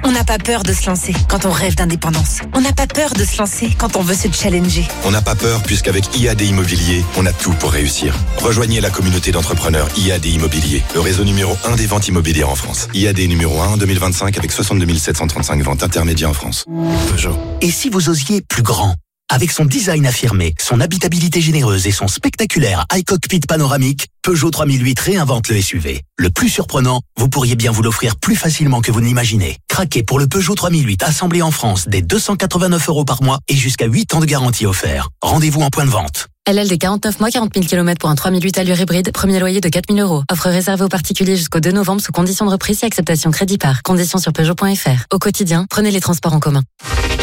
On n'a pas peur de se lancer quand on rêve d'indépendance. On n'a pas peur de se lancer quand on veut se challenger. On n'a pas peur puisqu'avec IAD Immobilier, on a tout pour réussir. Rejoignez la communauté d'entrepreneurs IAD Immobilier, le réseau numéro 1 des ventes immobilières en France. IAD numéro 1 en 2025 avec 62 735 ventes intermédiaires en France. Peugeot. Et si vous osiez plus grand ? Avec son design affirmé, son habitabilité généreuse et son spectaculaire iCockpit panoramique, Peugeot 3008 réinvente le SUV. Le plus surprenant, vous pourriez bien vous l'offrir plus facilement que vous ne l'imaginez. Craquez pour le Peugeot 3008 assemblé en France dès 289 € par mois et jusqu'à 8 ans de garantie offert. Rendez-vous en point de vente. LLD 49 mois, 40 000 km pour un 3008 allure hybride, premier loyer de 4 000 €. Offre réservée aux particuliers jusqu'au 2 novembre sous conditions de reprise et acceptation crédit par. Conditions sur Peugeot.fr. Au quotidien, prenez les transports en commun.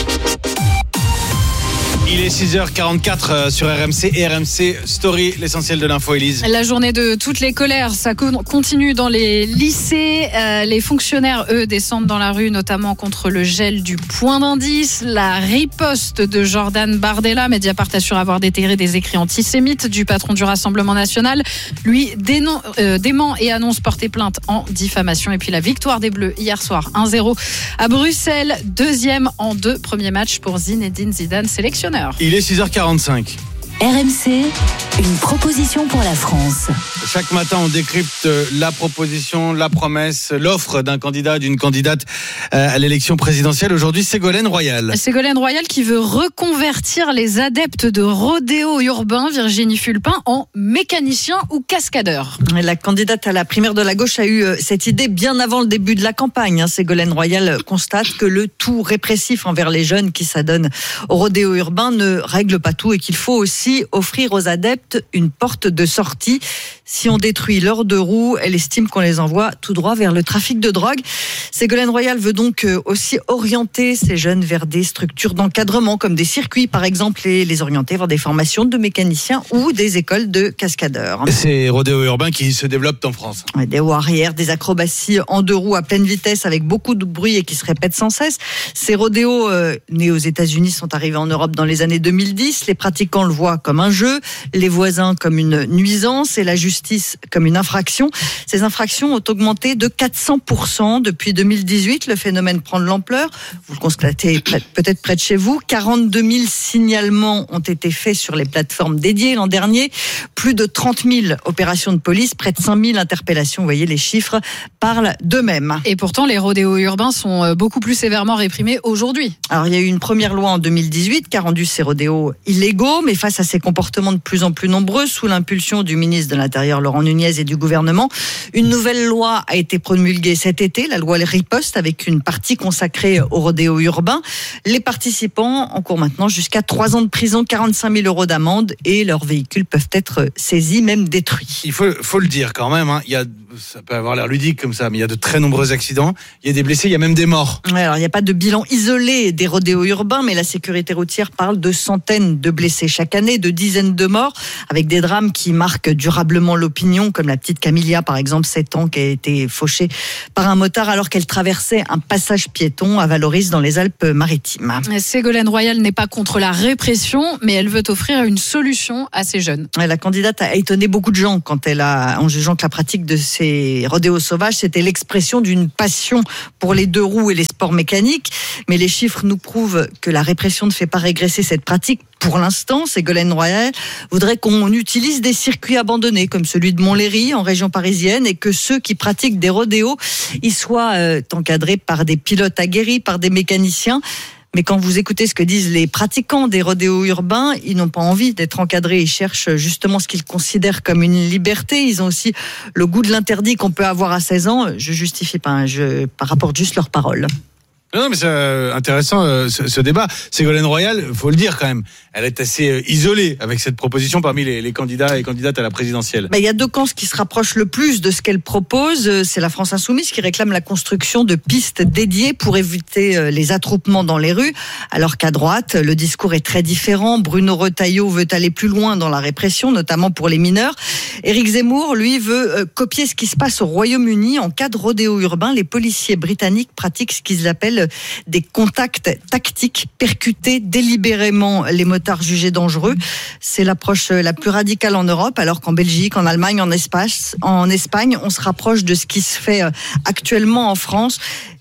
Il est 6h44 sur RMC et RMC Story, l'essentiel de l'info, Élise. La journée de toutes les colères, ça continue dans les lycées. Les fonctionnaires, eux, descendent dans la rue, notamment contre le gel du point d'indice. La riposte de Jordan Bardella, Mediapart assure avoir déterré des écrits antisémites du patron du Rassemblement National. Lui dément et annonce porter plainte en diffamation. Et puis la victoire des Bleus hier soir, 1-0 à Bruxelles. Deuxième en 2 premiers matchs pour Zinedine Zidane, sélectionneur. Il est 6h45. RMC, une proposition pour la France. Chaque matin, on décrypte la proposition, la promesse, l'offre d'un candidat, d'une candidate à l'élection présidentielle. Aujourd'hui, Ségolène Royal. Ségolène Royal qui veut reconvertir les adeptes de rodéo urbain, Virginie Fulpin, en mécaniciens ou cascadeurs. La candidate à la primaire de la gauche a eu cette idée bien avant le début de la campagne. Ségolène Royal constate que le tout répressif envers les jeunes qui s'adonnent au rodéo urbain ne règle pas tout et qu'il faut aussi offrir aux adeptes une porte de sortie. Si on détruit leurs 2 roues, elle estime qu'on les envoie tout droit vers le trafic de drogue. Ségolène Royal veut donc aussi orienter ces jeunes vers des structures d'encadrement, comme des circuits par exemple, et les orienter vers des formations de mécaniciens ou des écoles de cascadeurs. Ces rodéos urbains qui se développent en France. Des hauts arrière, des acrobaties en 2 roues à pleine vitesse avec beaucoup de bruit et qui se répètent sans cesse. Ces rodéos nés aux États-Unis sont arrivés en Europe dans les années 2010. Les pratiquants le voient comme un jeu, les voisins comme une nuisance et la justice comme une infraction. Ces infractions ont augmenté de 400% depuis 2018. Le phénomène prend de l'ampleur. Vous le constatez peut-être près de chez vous. 42 000 signalements ont été faits sur les plateformes dédiées l'an dernier. Plus de 30 000 opérations de police, près de 5 000 interpellations. Vous voyez, les chiffres parlent d'eux-mêmes. Et pourtant, les rodéos urbains sont beaucoup plus sévèrement réprimés aujourd'hui. Alors, il y a eu une première loi en 2018 qui a rendu ces rodéos illégaux, mais face à ces comportements de plus en plus nombreux, sous l'impulsion du ministre de l'Intérieur Laurent Nunez et du gouvernement, une nouvelle loi a été promulguée cet été, la loi Riposte, avec une partie consacrée au rodéo urbain. Les participants encourent maintenant jusqu'à 3 ans de prison, 45 000 € d'amende et leurs véhicules peuvent être saisis, même détruits. Il faut le dire quand même, ça peut avoir l'air ludique comme ça, mais il y a de très nombreux accidents, il y a des blessés, il y a même des morts. Alors, il n'y a pas de bilan isolé des rodéos urbains, mais la sécurité routière parle de centaines de blessés chaque année, de dizaines de morts, avec des drames qui marquent durablement l'opinion, comme la petite Camilia, par exemple, 7 ans, qui a été fauchée par un motard alors qu'elle traversait un passage piéton à Valoris dans les Alpes-Maritimes. Ségolène Royal n'est pas contre la répression, mais elle veut offrir une solution à ces jeunes. La candidate a étonné beaucoup de gens en jugeant que la pratique de ces rodéos sauvages, c'était l'expression d'une passion pour les 2 roues et les sports mécaniques. Mais les chiffres nous prouvent que la répression ne fait pas régresser cette pratique. Pour l'instant, Ségolène Royal voudrait qu'on utilise des circuits abandonnés comme celui de Montlhéry en région parisienne et que ceux qui pratiquent des rodéos y soient encadrés par des pilotes aguerris, par des mécaniciens. Mais quand vous écoutez ce que disent les pratiquants des rodéos urbains, ils n'ont pas envie d'être encadrés. Ils cherchent justement ce qu'ils considèrent comme une liberté. Ils ont aussi le goût de l'interdit qu'on peut avoir à 16 ans. Je justifie pas, je rapporte juste leurs paroles. Non, mais c'est intéressant ce débat. Ségolène Royal, faut le dire quand même, elle est assez isolée avec cette proposition parmi les candidats et candidates à la présidentielle. Il y a 2 camps qui se rapprochent le plus de ce qu'elle propose. C'est la France Insoumise qui réclame la construction de pistes dédiées pour éviter les attroupements dans les rues, alors qu'à droite, le discours est très différent. Bruno Retailleau veut aller plus loin dans la répression, notamment pour les mineurs. Éric Zemmour, lui, veut copier ce qui se passe au Royaume-Uni. En cas de rodéo urbain, les policiers britanniques pratiquent ce qu'ils appellent des contacts tactiques, percuter délibérément les motards jugés dangereux. C'est l'approche la plus radicale en Europe, alors qu'en Belgique, en Allemagne, en Espagne, on se rapproche de ce qui se fait actuellement en France.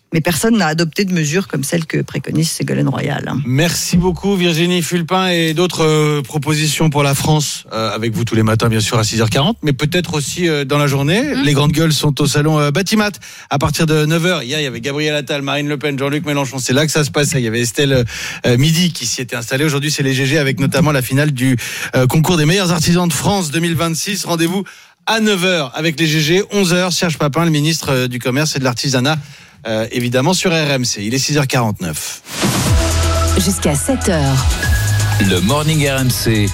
Mais personne n'a adopté de mesures comme celle que préconise Ségolène Royal. Merci beaucoup Virginie Fulpin et d'autres propositions pour la France avec vous tous les matins bien sûr à 6h40 mais peut-être aussi dans la journée. Les grandes gueules sont au salon Batimat à partir de 9h. Hier il y avait Gabriel Attal, Marine Le Pen, Jean-Luc Mélenchon. C'est là que ça se passait. Il y avait Estelle Midi qui s'y était installée. Aujourd'hui c'est les GG avec notamment la finale du concours des meilleurs artisans de France 2026. Rendez-vous à 9h avec les GG. 11h Serge Papin, le ministre du Commerce et de l'Artisanat. Évidemment sur RMC, il est 6h49. Jusqu'à 7h. Le Morning RMC.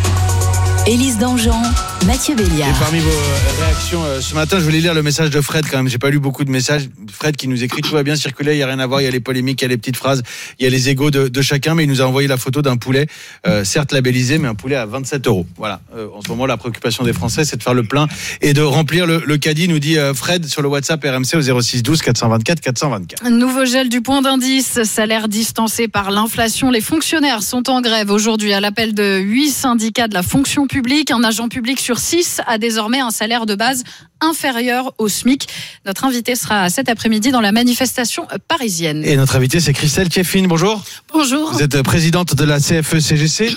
Élise Dangean, Mathieu Béliard. Et parmi vos réactions ce matin, je voulais lire le message de Fred quand même. J'ai pas lu beaucoup de messages. Fred qui nous écrit tout va bien circuler, il y a rien à voir, il y a les polémiques, il y a les petites phrases, il y a les égos de chacun, mais il nous a envoyé la photo d'un poulet, certes labellisé, mais un poulet à 27 €. Voilà. En ce moment, la préoccupation des Français, c'est de faire le plein et de remplir le caddie, nous dit Fred sur le WhatsApp RMC au 06 12 424 424. Nouveau gel du point d'indice, salaire distancé par l'inflation. Les fonctionnaires sont en grève aujourd'hui à l'appel de 8 syndicats de la fonction publique. Un agent public sur 6 a désormais un salaire de base inférieur au SMIC. Notre invité sera cet après-midi dans la manifestation parisienne. Et notre invité, c'est Christelle Thieffine. Bonjour. Bonjour. Vous êtes présidente de la CFE-CGC.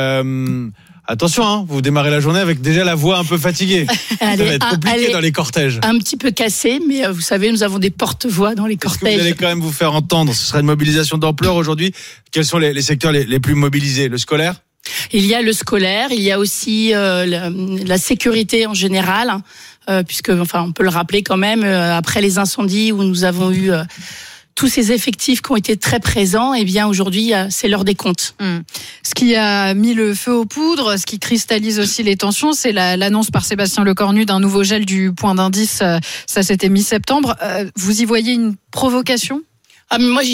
Attention, hein, vous démarrez la journée avec déjà la voix un peu fatiguée. Ça va être compliqué dans les cortèges. Un petit peu cassée, mais vous savez, nous avons des porte-voix dans les cortèges. Est-ce que vous allez quand même vous faire entendre? Ce sera une mobilisation d'ampleur aujourd'hui. Quels sont les secteurs les plus mobilisés? Le scolaire? Il y a le scolaire, il y a aussi la sécurité en général, puisque, enfin, on peut le rappeler quand même, après les incendies où nous avons eu tous ces effectifs qui ont été très présents, eh bien aujourd'hui, c'est l'heure des comptes. Ce qui a mis le feu aux poudres, ce qui cristallise aussi les tensions, c'est l'annonce par Sébastien Lecornu d'un nouveau gel du point d'indice. Ça, c'était mi-septembre. Vous y voyez une provocation ? Ah, mais moi, j'y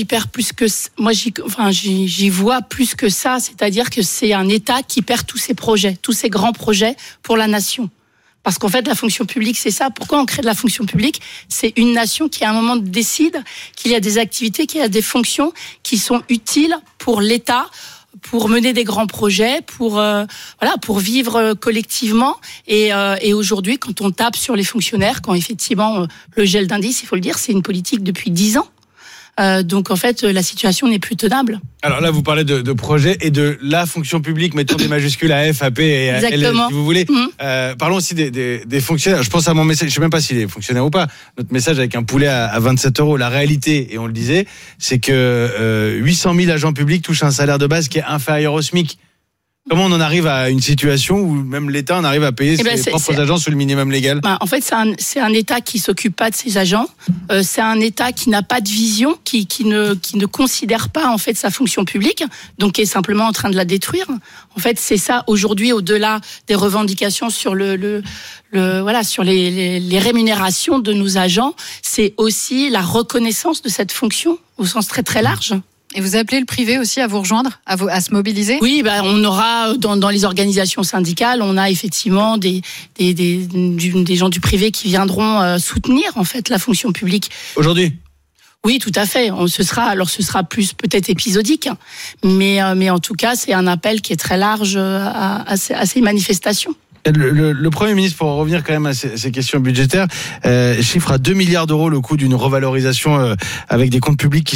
vois plus que ça, c'est-à-dire que c'est un État qui perd tous ses projets, tous ses grands projets pour la nation. Parce qu'en fait, la fonction publique, c'est ça. Pourquoi on crée de la fonction publique? C'est une nation qui, à un moment, décide qu'il y a des activités, qu'il y a des fonctions qui sont utiles pour l'État, pour mener des grands projets, pour vivre collectivement. Et aujourd'hui, quand on tape sur les fonctionnaires, quand effectivement le gel d'indice, il faut le dire, c'est une politique depuis 10 ans. Donc en fait, la situation n'est plus tenable. Alors là, vous parlez de projet et de la fonction publique, mettons des majuscules à F, à P et à L, si vous voulez. Parlons aussi des fonctionnaires. Je pense à mon message, je sais même pas s'il est fonctionnaire ou pas. Notre message avec un poulet à 27 €. La réalité, et on le disait, c'est que 800 000 agents publics touchent un salaire de base qui est inférieur au SMIC. Comment on en arrive à une situation où même l'État en arrive à payer ses propres agents sous le minimum légal? En fait, c'est un État qui s'occupe pas de ses agents. C'est un État qui n'a pas de vision, qui ne considère pas en fait sa fonction publique, donc qui est simplement en train de la détruire. En fait, c'est ça aujourd'hui, au-delà des revendications sur sur les rémunérations de nos agents, c'est aussi la reconnaissance de cette fonction au sens très très large. Et vous appelez le privé aussi à vous rejoindre, à se mobiliser? Oui, on aura dans les organisations syndicales, on a effectivement des gens du privé qui viendront soutenir en fait la fonction publique. Aujourd'hui? Oui, tout à fait. Ce sera plus peut-être épisodique, mais en tout cas, c'est un appel qui est très large à ces manifestations. Le Premier ministre, pour revenir quand même à ces questions budgétaires, chiffre à 2 milliards € le coût d'une revalorisation avec des comptes publics qui